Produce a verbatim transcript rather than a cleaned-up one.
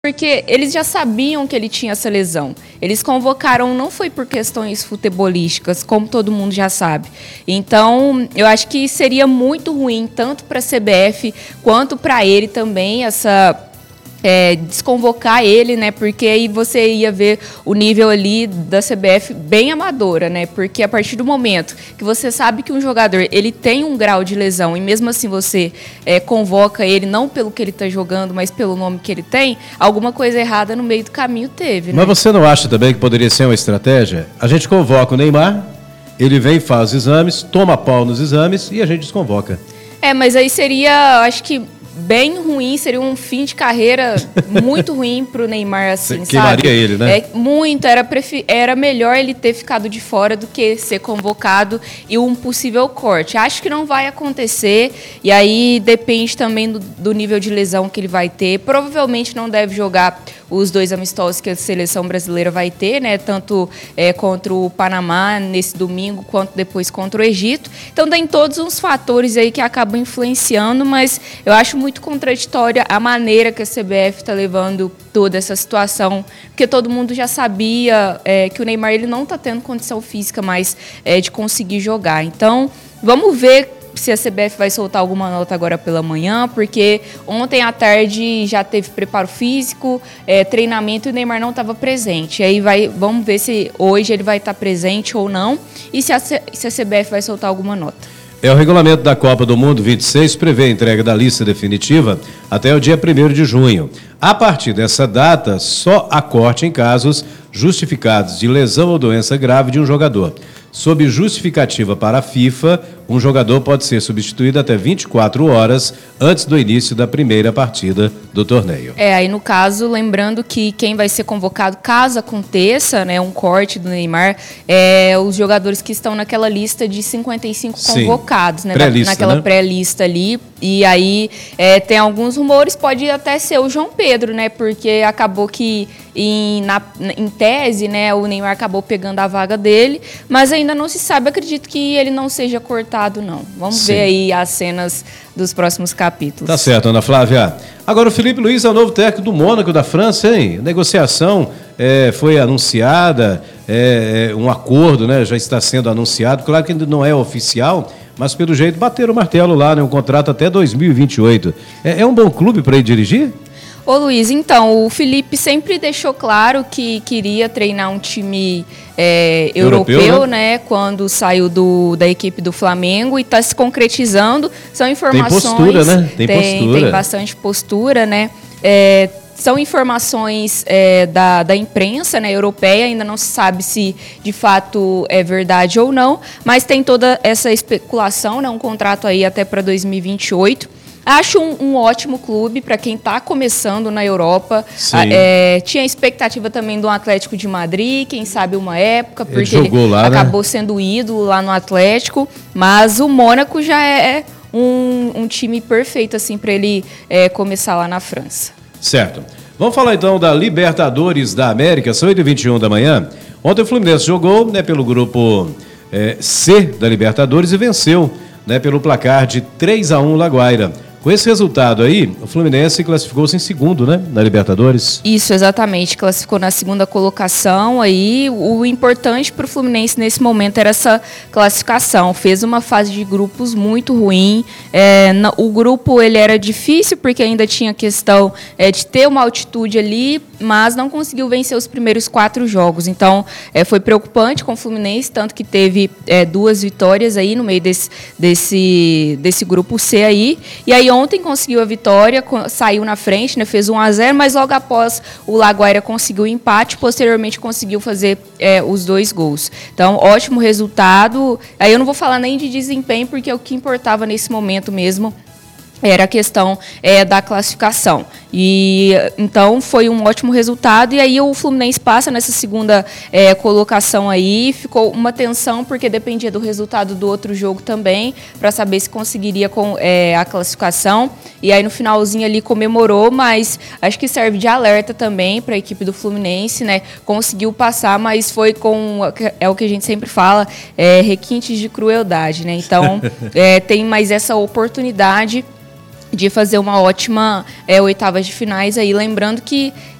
Porque eles já sabiam que ele tinha essa lesão. Eles convocaram, não foi por questões futebolísticas, como todo mundo já sabe. Então, eu acho que seria muito ruim, tanto para a C B F, quanto para ele também, essa... É, desconvocar ele, né? Porque aí você ia ver o nível ali da C B F bem amadora, né? Porque a partir do momento que você sabe que um jogador ele tem um grau de lesão e mesmo assim você é, convoca ele não pelo que ele está jogando, mas pelo nome que ele tem, alguma coisa errada no meio do caminho teve, né? Mas você não acha também que poderia ser uma estratégia? A gente convoca o Neymar, ele vem, faz os exames, toma pau nos exames e a gente desconvoca. É, mas aí seria, acho que bem ruim, seria um fim de carreira muito ruim pro Neymar, assim, Você queimaria sabe? ele, né? É, muito, era, prefi- era melhor ele ter ficado de fora do que ser convocado e um possível corte. Acho que não vai acontecer, e aí depende também do, do nível de lesão que ele vai ter. Provavelmente não deve jogar os dois amistosos que a seleção brasileira vai ter, né? Tanto é, contra o Panamá nesse domingo, quanto depois contra o Egito. Então tem todos uns fatores aí que acabam influenciando, mas eu acho muito contraditória a maneira que a C B F está levando toda essa situação, porque todo mundo já sabia é, que o Neymar ele não está tendo condição física mais é, de conseguir jogar. Então, vamos ver se a C B F vai soltar alguma nota agora pela manhã, porque ontem à tarde já teve preparo físico, é, treinamento e o Neymar não estava presente. Aí vai, vamos ver se hoje ele vai estar presente ou não e se a, se a C B F vai soltar alguma nota. É, o regulamento da Copa do Mundo vinte e seis prevê a entrega da lista definitiva até o dia primeiro de junho. A partir dessa data, só há corte em casos justificados de lesão ou doença grave de um jogador. Sob justificativa para a FIFA, um jogador pode ser substituído até vinte e quatro horas antes do início da primeira partida do torneio. É, aí no caso, lembrando que quem vai ser convocado, caso aconteça, né, um corte do Neymar, é os jogadores que estão naquela lista de cinquenta e cinco Sim, convocados, né, pré-lista, naquela né? pré-lista ali. E aí é, tem alguns rumores, pode até ser o João Pedro, né, porque acabou que em, na, em tese, né, o Neymar acabou pegando a vaga dele, mas ainda não se sabe, acredito que ele não seja cortado, não. Vamos Sim. ver aí as cenas dos próximos capítulos. Tá certo, Ana Flávia. Agora o Felipe Luiz é o novo técnico do Mônaco da França, hein? A negociação é, foi anunciada, é, um acordo, né, já está sendo anunciado. Claro que ainda não é oficial, mas pelo jeito bateram o martelo lá, né? Um contrato até dois mil e vinte e oito. É, é um bom clube para ir dirigir? Ô Luiz, então, o Felipe sempre deixou claro que queria treinar um time é, europeu, europeu né? né? Quando saiu do, da equipe do Flamengo e está se concretizando. São informações... Tem postura, né? Tem, tem postura. Tem bastante postura, né? É, são informações é, da, da imprensa, né, europeia, ainda não se sabe se de fato é verdade ou não, mas tem toda essa especulação, né, um contrato aí até para dois mil e vinte e oito. Acho um, um ótimo clube para quem está começando na Europa. É, tinha expectativa também do Atlético de Madrid, quem sabe uma época, porque ele, ele lá, acabou né? sendo ídolo lá no Atlético, mas o Mônaco já é um, um time perfeito assim, para ele é, começar lá na França. Certo. Vamos falar então da Libertadores da América, são oito e vinte e um da manhã. Ontem o Fluminense jogou, né, pelo grupo é, C da Libertadores e venceu, né, pelo placar de três a um Laguaira. Com esse resultado aí, o Fluminense classificou-se em segundo, né, na Libertadores. Isso, exatamente, classificou na segunda colocação aí. O importante para o Fluminense nesse momento era essa classificação. Fez uma fase de grupos muito ruim. É, na, o grupo ele era difícil porque ainda tinha questão é, de ter uma altitude ali, mas não conseguiu vencer os primeiros quatro jogos. Então, é, foi preocupante com o Fluminense, tanto que teve é, duas vitórias aí no meio desse, desse, desse grupo C aí. E aí ontem conseguiu a vitória, saiu na frente, né, fez um a zero, mas logo após o Laguaira conseguiu o empate, posteriormente conseguiu fazer é, os dois gols. Então, ótimo resultado. Aí eu não vou falar nem de desempenho, porque o que importava nesse momento mesmo era a questão é, da classificação. E então foi um ótimo resultado. E aí o Fluminense passa nessa segunda é, colocação aí. Ficou uma tensão, porque dependia do resultado do outro jogo também, para saber se conseguiria com, é, a classificação. E aí no finalzinho ali comemorou, mas acho que serve de alerta também para a equipe do Fluminense, né? Conseguiu passar, mas foi com, é o que a gente sempre fala, é, requintes de crueldade, né? Então é, tem mais essa oportunidade de fazer uma ótima é, oitavas de finais aí, lembrando que